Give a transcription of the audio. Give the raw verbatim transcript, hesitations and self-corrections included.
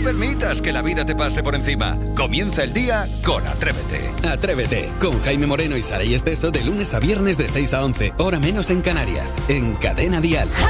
permitas que la vida te pase por encima. Comienza el día con Atrévete. Atrévete, con Jaime Moreno y Saray Esteso de lunes a viernes de seis a once, hora menos en Canarias, en Cadena Dial.